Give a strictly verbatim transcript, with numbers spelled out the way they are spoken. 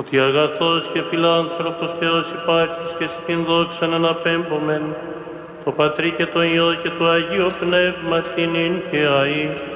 ότι αγαθός και φιλάνθρωπος Θεός υπάρχεις και στην δόξα αναπέμπομεν, το Πατρί και το Υιό και το Αγίο Πνεύμα την ειν και αΐ